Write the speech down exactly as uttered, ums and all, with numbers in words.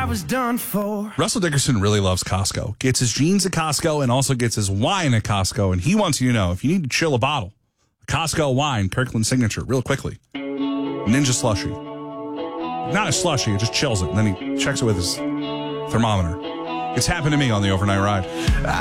was done for. Russell Dickerson really loves Costco. Gets his jeans at Costco and also gets his wine at Costco. And he wants you to know, if you need to chill a bottle, Costco wine, Kirkland Signature, real quickly. Ninja Slushy. Not a slushy, it just chills it. And then he checks it with his thermometer. It's happened to me on the overnight ride.